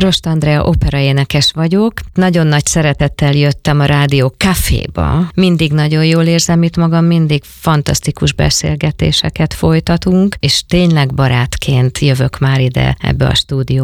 Rost Andrea operaénekes vagyok. Nagyon nagy szeretettel jöttem a Rádió Caféba. Mindig nagyon jól érzem itt magam, mindig fantasztikus beszélgetéseket folytatunk, és tényleg barátként jövök már ide ebbe a stúdióba.